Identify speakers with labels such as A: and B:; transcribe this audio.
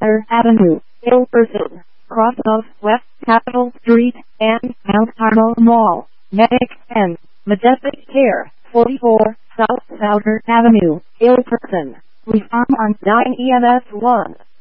A: South Avenue, Ilperson, cross of West Capitol Street, and Mount Carmel Mall, Medic, and Majestic Care, 44, South Southern Avenue, Ilperson. We farm on 9 EMS 1.